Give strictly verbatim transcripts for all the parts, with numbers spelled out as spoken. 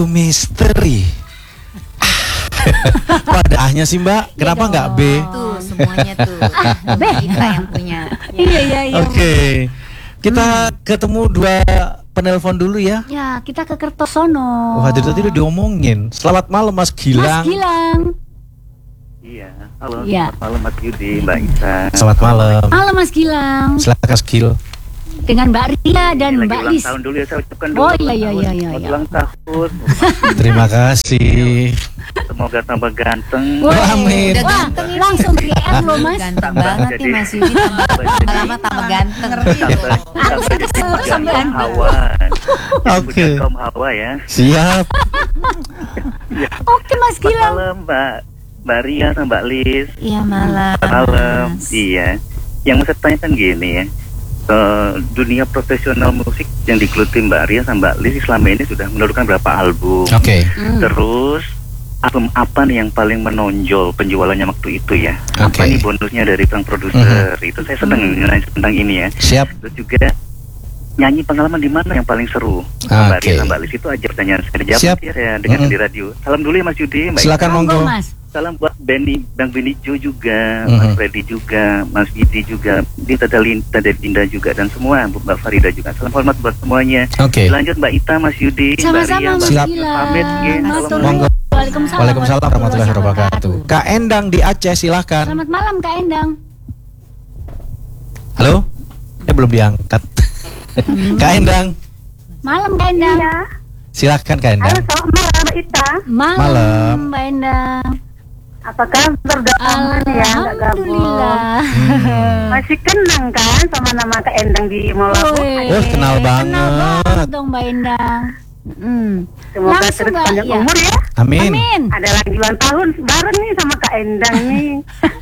misteri. Pada A-nya sih Mbak, kenapa nggak B? Tuh semuanya tuh B kita yang punya. Iya iya iya. Oke, okay. Kita hmm. ketemu dua penelpon dulu ya. Ya, kita ke Kertosono. Wah, dari tadi udah diomongin. Selamat malam Mas Gilang. Mas Gilang. Iya, halo. Ya. Selamat malam Mas Yudi, Mbak Isa. Selamat malam. Halo Mas Gilang. Silakan Mas Gil. Dengan Mbak Ria dan Ini Mbak lagi Lis. ulang tahun dulu ya, saya ucapkan dulu. Oh iya iya iya iya. Selamat ulang tahun. Terima kasih. Semoga tambah ganteng. Wah, amin. Udah Wah, ganteng ini. langsung D M loh Mas. Ganteng banget nih Mas Yudi, tambah lama tambah ganteng. Sampai sampai jadi Sampai kaum ganteng. Hawa. Oke. Kaum Hawa ya. Siap. Oke Mas Selamat Gilang. malam Mbak Mbak Ria sama Mbak Lis. Iya malam. Selamat malam. Mas. Iya. Yang mau saya tanyakan gini ya. Uh, dunia profesional musik yang digeluti Mbak Ria sama Mbak Lis selama ini sudah menurunkan berapa album? Oke. Okay. Hmm. Terus album apa nih yang paling menonjol penjualannya waktu itu ya? Apa Okay. nih bonusnya dari sang produser? Mm-hmm. Itu saya senang mm-hmm. nanya tentang ini ya. Siap. Terus juga nyanyi pengalaman di mana yang paling seru? Mbak Oke. Ria sama Mbak Lis itu aja pertanyaan saya jawab Siap. ya saya dengar Mm-hmm. di radio. Salam dulu ya Mas Yudi, Mbak. Silakan Monggo monggo. Mas. Salam buat Benny, Bang Benny Jo juga, Mhm. Mas Freddy juga, Mas Didi juga, di Tata Lin, Tata Dinda juga, dan semua, Mbak Farida juga. Salam hormat buat semuanya. Oke. Lanjut Mbak Ita, Mas Yudi, Mbak Sama-sama Ria, Mas Mbak Siap. Gilang. Pamit, ya. Matur Monggo. nuwun. Waalaikumsalam. Waalaikumsalam warahmatullahi wabarakatuh. Kak Endang di Aceh silahkan. Selamat malam Kak Endang. Halo? Eh belum diangkat. Kak Endang, Malam Kak Endang. Iya. silahkan Kak Endang. Halo, selamat malam Mbak Ita. Malam, Malam. Mbak Endang. Apa kabar? Udah kangen ya, nggak gabung. Alhamdulillah. Masih kenang kan sama nama Kak Endang di Molabu? Wih, Oh, kenal banget. Kenal banget dong Mbak Endang. Hmm. Semoga Langsung, terus Mbak, panjang ya. umur ya. Amin. Amin. Ada lagi ulang tahun bareng nih sama Kak Endang nih.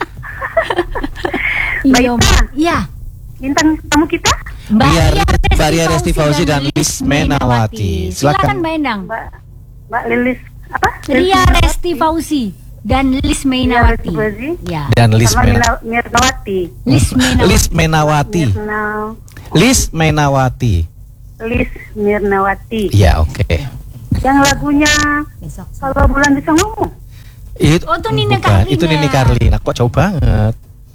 Mbak Iya, Ita, Mbak. Iya. bintang tamu kita? Mbak Ria- Ria Mbak Ria Resti Fauzi dan Lis Menawati. Silakan Silakan. Mbak Endang. Mbak Mbak Lilis apa? Ria Resti Fauzi dan Lis Menawati. Ria Resti Fauzi. Ya. Dan Lis Sama Mena Mirna- Mirnawati. Lis Menawati. Lis Menawati. Mirna, Lis Menawati. Lis Mirnawati. Ya, oke. Yang lagunya Besok. Kalau Bulan Bisa Ngomong. Itu Oh, itu Nini bukan, Carlina. itu Nini Carlina. Kok jauh banget.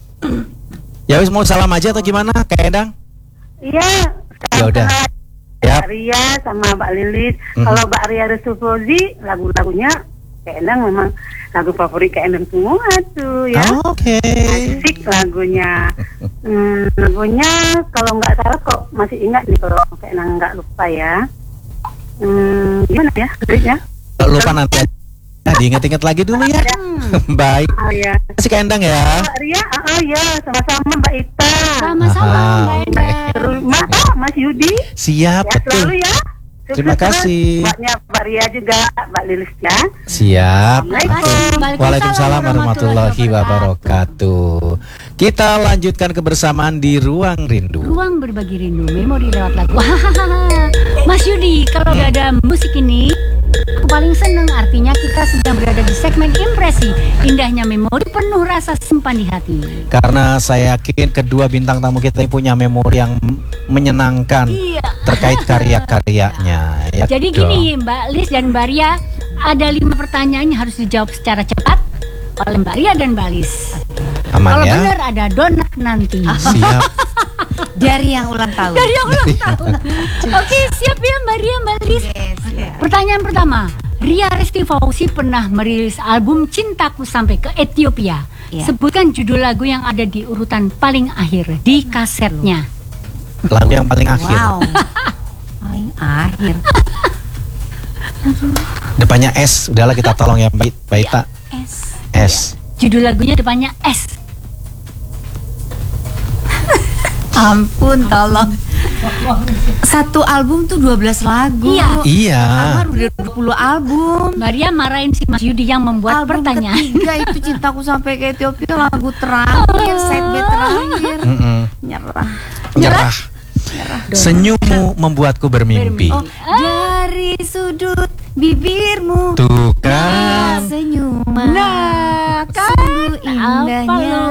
Ya wis mau salam aja atau gimana Kak Endang? Iya. Ya udah. Mbak Ria sama Mbak Lilis. Mhm. Kalau Mbak Ria Resti Fauzi, lagu-lagunya Kak Endang memang lagu favorit Kak Endang semua tuh ya. Oke. Asik lagunya. Hmm, lagunya kalau nggak salah kok masih ingat nih kalau Kak Endang nggak lupa ya. Hmm, gimana ya liriknya? Kalau lupa nanti aja. Nah, diingat-ingat lagi dulu ya. Baik. Oh ya. Kasih Kak Endang ya. Mbak Ria, ah ah, ya sama-sama Mbak Ita. Sama-sama Aha, Mbak oke. Endang. Terus Mas, ah, Mas Yudi. Siap, Ya betul. selalu ya. Terima Sukses terus. kasih. Buatnya Mbak Ria juga, Mbak Lilis ya. Siap. Assalamualaikum. Waalaikumsalam warahmatullahi wabarakatuh. Kita lanjutkan kebersamaan di Ruang Rindu. Ruang berbagi rindu, memori lewat lagu. Hahaha. Mas Yudi, kalau udah ada musik ini, aku paling seneng. Artinya kita sedang berada di segmen impresi. Indahnya memori penuh rasa simpan di hati. Karena saya yakin kedua bintang tamu kita ini punya memori yang menyenangkan Iya. terkait karya-karyanya. Ya Jadi dong. gini Mbak Lis dan Mbak Ria, ada lima pertanyaan yang harus dijawab secara cepat oleh Mbak Ria dan Mbak Lis. Aman Kalau ya. benar ada donat nanti. Siap. Dari yang ulang tahun. Dari yang ulang tahun. Oke, siap ya Mbak Ria, Mbak Lis. Yes, ya. Pertanyaan pertama, Ria Resti Fauzi pernah merilis album Cintaku Sampai ke Ethiopia. Iya. Sebutkan judul lagu yang ada di urutan paling akhir di kasetnya. Lagu yang paling akhir. Wow. Paling akhir. Depannya S. Udahlah kita tolong ya Mbak Mbak Ita. S. S. Judul lagunya depannya S. Ampun, tolong. Satu album tuh dua belas lagu. Iya. Iya. Kamar udah dua puluh album. Maria marahin si Mas Yudi yang membuat Album pertanyaan. ketiga itu Cintaku Sampai ke Ethiopia, lagu terakhir, side B terakhir. Mm-mm. Nyerah. Nyerah. Senyummu membuatku bermimpi. Oh, dari sudut bibirmu Tuh kan. senyuman. Nah, kan Sungguh indahnya. apa lo?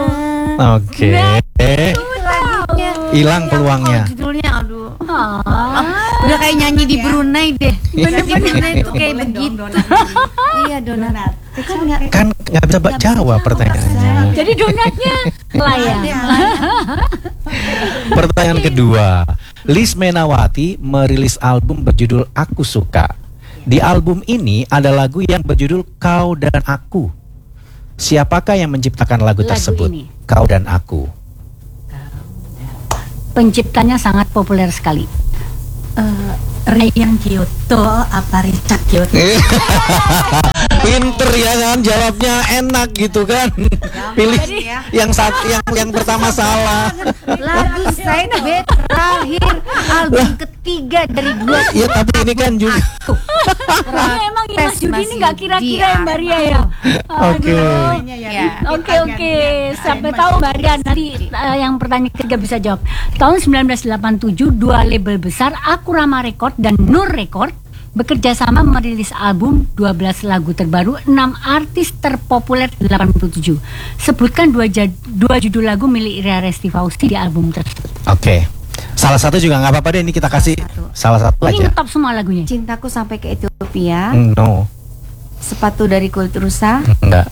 Oke. Lagunya. Hilang peluangnya. Oh, judulnya aduh. Ah. Udah Udah kayak nyanyi di Brunei deh. Bener di Brunei tuh kayak begitu. Iya donat. Kan nggak Kan nggak bisa baca jawab pertanyaannya. Jadi donatnya layan. Pertanyaan kedua, Liz Menawati merilis album berjudul Aku Suka. Di album ini ada lagu yang berjudul Kau dan Aku. Siapakah yang menciptakan lagu, Lagu tersebut? ini. Kau dan Aku. Penciptanya sangat populer sekali. Eh, Ryan Kyoto apa Richard Kyoto? Pinter ya kan, jawabnya enak gitu kan. Pilih yang satu, yang yang pertama salah. lagu side B terakhir album ketiga dari dua. Ya tapi ini kan juga. Ini emang ya, Mas Yudi ini nggak kira-kira ya Mbak Ria ya. Oke. Aduh. Ya. Oke oke, sampai tahu Mbak Ria nanti uh, yang pertanyaan ketiga bisa jawab. Tahun sembilan belas delapan puluh tujuh dua label besar Akurama Record dan Nur Record bekerja sama merilis album dua belas lagu terbaru enam artis terpopuler delapan puluh tujuh. Sebutkan dua, jad, dua judul lagu milik Ria Resti Fausti di album tersebut. Oke. Salah satu juga nggak apa-apa deh, ini kita kasih salah satu Ini aja. ngetop semua lagunya. Cintaku sampai ke Ethiopia. No. Sepatu dari kulit rusa. Enggak.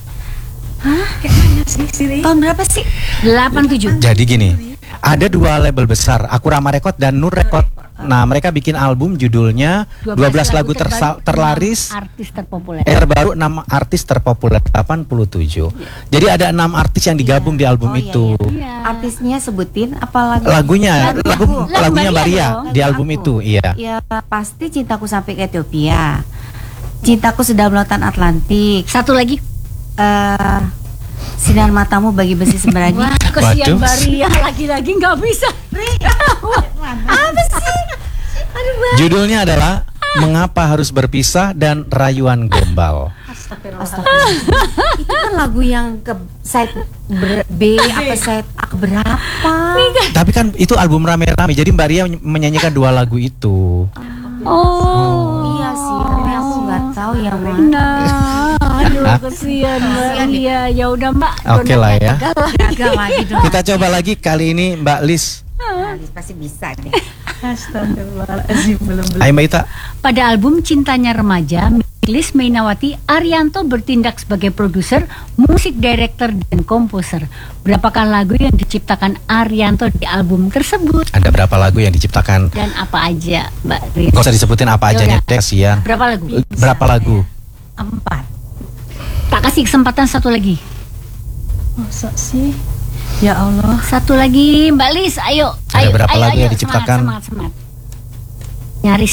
Tahun berapa sih? delapan puluh tujuh. Jadi gini, ada dua label besar, Akurama Record dan Nur Record. Nah, mereka bikin album judulnya dua belas lagu tersa- terlaris, artis terpopuler. eh, terbaru enam artis terpopuler delapan puluh tujuh. Jadi ada enam artis yang digabung di album Oh, iya, itu. Iya. Artisnya sebutin apa lagu? Lagunya, Lagu lagu, aku. lagunya Lagu Maria dong. di album Aku. itu, iya. Ya pasti Cintaku sampai ke Ethiopia. Cintaku sedalam lautan Atlantik. Satu lagi. eh Sinar matamu bagi besi seberagi. Wah, kesian Waduh. Mbak Ria lagi-lagi nggak bisa. Apa sih? Aduh, Bang. Judulnya adalah Mengapa Harus Berpisah dan Rayuan Gombal. Astagfirullah. Itu kan lagu yang ke side ber- B apa side A berapa? Tapi kan itu album rame-rame, jadi Mbak Ria menyanyikan dua lagu itu. Oh. Iya sih, tapi aku nggak tahu yang mana. Nah, aduh kesian Mbak Ria. Ya udah Mbak. Oke lah ya. Gagal lagi dong. Kita coba lagi kali ini Mbak Liz. Alis pasti bisa deh. Astagfirullahaladzim, belum belum. Ayo Mbak Ita. Pada album Cintanya Remaja, Liz Mainawati Arianto bertindak sebagai produser, musik director dan komposer. Berapakah lagu yang diciptakan Arianto di album tersebut? Ada berapa lagu yang diciptakan? Dan apa aja, Mbak Riz? Gak usah disebutin apa aja nih, Yaudah. kasihan. Berapa lagu? Berapa lagu? Empat. Tak kasih kesempatan satu lagi. Masa sih? Ya Allah. Satu lagi, Mbak Liz, ayo. Ada ayo, berapa ayo, lagu ayo, yang diciptakan? Semangat, semangat, semangat. Nyaris.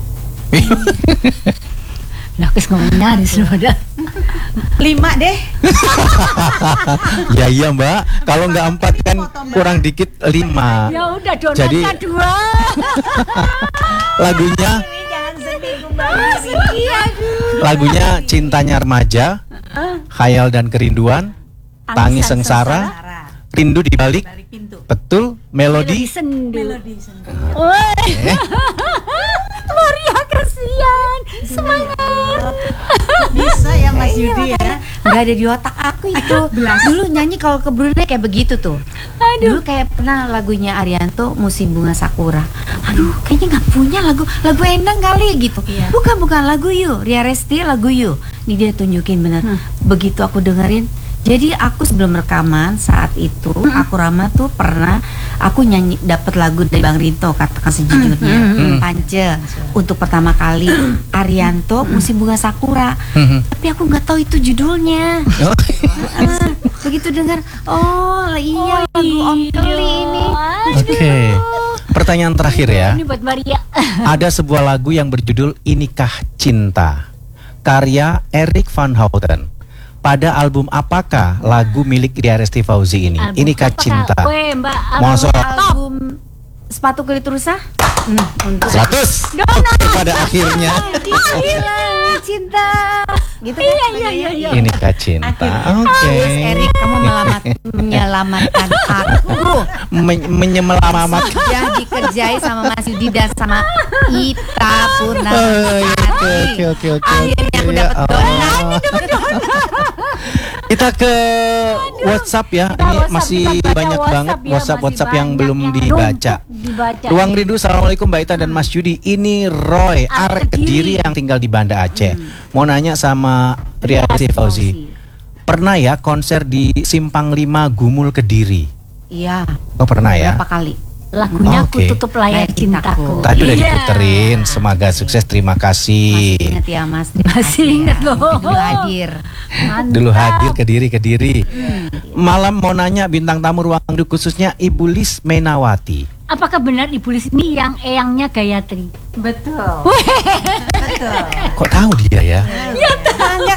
Lah, kes ngomong nyaris loh, dah. Lima deh. Ya iya Mbak, kalau nggak empat kan kurang dikit lima. Ya udah, donatnya Jadi- dua. Lagunya, Jangan sedih kembali. lagunya Cintanya Remaja, Khayal dan Kerinduan, Tangis Sengsara, Rindu di Balik, Balik pintu. betul, Melodi. sendu. Melodi sendiri. Woi. Maria kasihan. Semangat. Bisa ya Mas Yudi ya. Nggak ada di otak aku itu. Dulu nyanyi kalau ke Brunei kayak begitu tuh. Dulu kayak pernah lagunya Arianto Musim Bunga Sakura. Aduh, kayaknya nggak punya lagu lagu Endang kali gitu. Iya. Bukan bukan lagu You, Ria Resti lagu You. Nih dia tunjukin bener. Begitu aku dengerin. Jadi aku sebelum rekaman saat itu aku Rama tuh pernah aku nyanyi dapat lagu dari Bang Rinto katakan sejujurnya Pance untuk pertama kali Arianto Musim Bunga Sakura. Tapi aku nggak tahu itu judulnya. Ah, begitu dengar, oh iya lagu Om Keli ini. Oke, pertanyaan terakhir ya. Ini buat Maria. Ada sebuah lagu yang berjudul Inikah Cinta, karya Erik van Houten. Pada album apakah lagu milik Ria Resti Fauzi ini? Album Inikah apakah? Cinta. Weh, Mbak. Mosok. Album Sepatu Kulit Rusa. Hmm, untuk seratus. Oke, pada akhirnya Gila, cinta. Gitu kan? Iya, iya, iya, iya. Inikah Cinta. Oke. Yes, Erik, kamu melamat, menyelamatkan aku. Men- menyelamatkan. Ya dikerjai sama Mas Yudi dan sama Ita Purnama. Oh, iya, oke, oke, oke, oke. Akhirnya aku Ya dapat Allah. donat. Kita ke WhatsApp ya. Kita Ini WhatsApp, masih kita baca banyak WhatsApp banget ya, WhatsApp masih WhatsApp yang banyak belum yang dibaca. numpuk dibaca. Ruang Rindu, assalamualaikum Mbak Ita dan Mas Yudi. Ini Roy, Arek arek Kediri Kediri yang tinggal di Banda Aceh. Mau nanya sama Ria Fauzi. Fauzi. Pernah ya konser di Simpang lima Gumul Kediri? Iya. Oh pernah ya. Berapa kali? Lagunya Oke. Aku Tutup Layar Layar Cintaku. Cintaku. Tadi udah Iya. diputerin. Semoga sukses. Terima kasih. Masih ingat ya Mas. Terima Masih kasih ya. ingat loh. Dulu hadir. Mantap. Dulu hadir Kediri Kediri. Malam mau nanya bintang tamu Ruang Rindu khususnya Ibu Lis Menawati. Apakah benar Ibu Lis ini yang eyangnya Gayatri? Betul. Betul. Kok tahu dia ya? Tanya